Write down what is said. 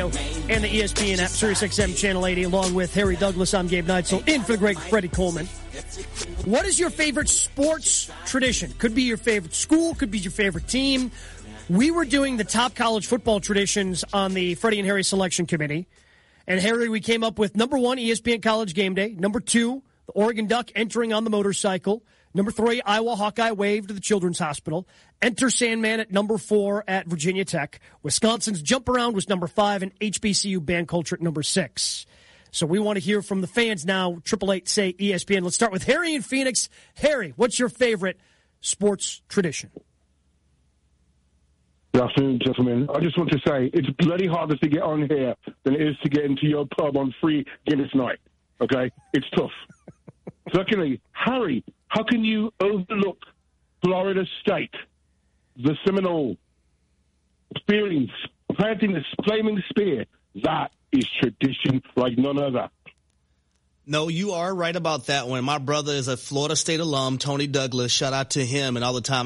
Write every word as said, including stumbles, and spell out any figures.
and the E S P N app, Sirius X M Channel eighty, along with Harry Douglas. I'm Gabe Neitzel, in for the great Freddie Coleman. What is your favorite sports tradition? Could be your favorite school, could be your favorite team. We were doing the top college football traditions on the Freddie and Harry selection committee. And Harry, we came up with number one, E S P N College Game Day. Number two, the Oregon Duck entering on the motorcycle. Number three, Iowa Hawkeye wave to the Children's Hospital. Enter Sandman at number four at Virginia Tech. Wisconsin's Jump Around was number five, and H B C U band culture at number six. So we want to hear from the fans now. Triple eight say E S P N. Let's start with Harry in Phoenix. Harry, what's your favorite sports tradition? Good afternoon, gentlemen. I just want to say it's bloody harder to get on here than it is to get into your pub on free Guinness night. Okay? It's tough. Secondly, Harry, how can you overlook Florida State, the Seminole experience, planting this flaming spear? That is tradition like none other. No, you are right about that one. My brother is a Florida State alum, Tony Douglas. Shout out to him and all the time.